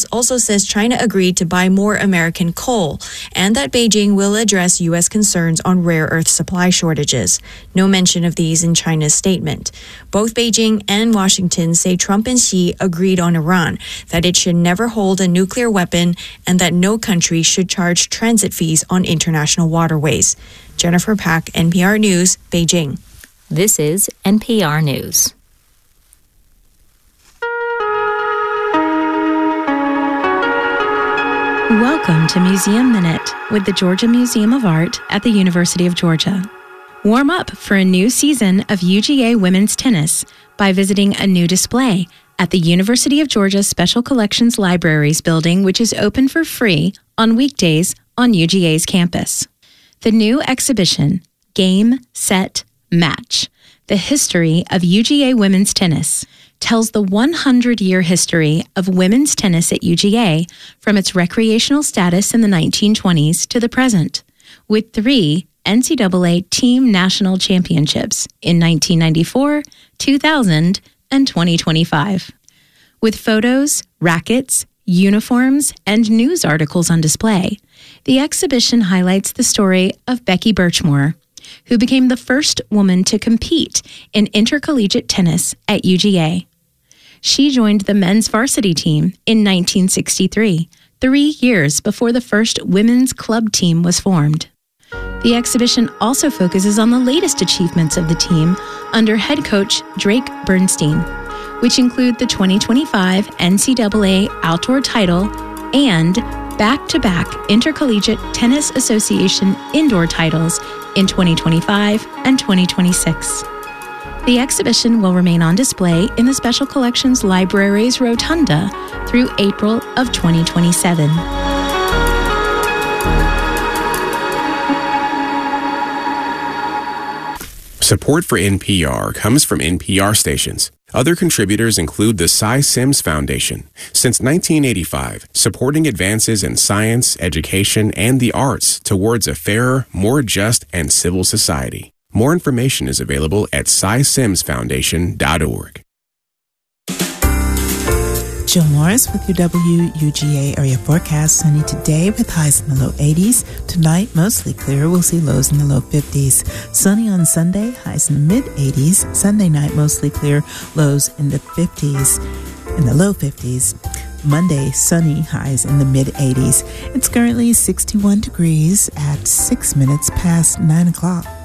House also says China agreed to buy more American coal and that Beijing will address U.S. concerns on rare earth supply shortages. No mention of these in China's statement. Both Beijing and Washington say Trump and Xi agreed on Iran, that it should never hold a nuclear weapon and that no country should charge transit fees on international waterways. Jennifer Pak, NPR News, Beijing. This is NPR News. Welcome to Museum Minute with the Georgia Museum of Art at the University of Georgia. Warm up for a new season of UGA women's tennis by visiting a new display at the University of Georgia Special Collections Libraries building, which is open for free on weekdays on UGA's campus. The new exhibition, Game, Set, Match, The History of UGA Women's Tennis, tells the 100-year history of women's tennis at UGA from its recreational status in the 1920s to the present, with 3 NCAA Team National Championships in 1994, 2000, and 2025. With photos, rackets, uniforms, and news articles on display, the exhibition highlights the story of Becky Birchmore, who became the first woman to compete in intercollegiate tennis at UGA. She joined the men's varsity team in 1963, 3 years before the first women's club team was formed. The exhibition also focuses on the latest achievements of the team under head coach Drake Bernstein, which include the 2025 NCAA Outdoor title and back-to-back Intercollegiate Tennis Association indoor titles in 2025 and 2026. The exhibition will remain on display in the Special Collections Library's Rotunda through April of 2027. Support for NPR comes from NPR stations. Other contributors include the Cy Sims Foundation. Since 1985, supporting advances in science, education, and the arts towards a fairer, more just, and civil society. More information is available at cysimsfoundation.org. Jill Morris with your WUGA area forecast. Sunny today with highs in the low 80s. Tonight, mostly clear. We'll see lows in the low 50s. Sunny on Sunday, highs in the mid 80s. Sunday night, mostly clear. Lows in the 50s, in the low 50s. Monday, sunny, highs in the mid 80s. It's currently 61 degrees at 6 minutes past 9 o'clock.